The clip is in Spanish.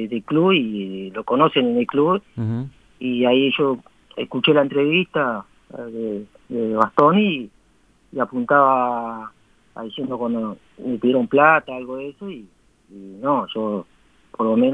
del club y lo conocen en el club. Y ahí yo escuché la entrevista de Bastoni y apuntaba a diciendo cuando me pidieron plata, algo de eso, y no, yo por lo menos